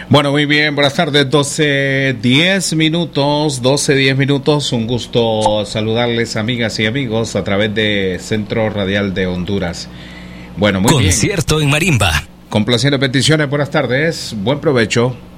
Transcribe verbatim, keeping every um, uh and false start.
Bueno, muy bien, buenas tardes, doce diez minutos, doce diez minutos, un gusto saludarles amigas y amigos a través de Centro Radial de Honduras. Bueno, muy bien. Concierto en marimba. Complaciendo peticiones, buenas tardes, buen provecho.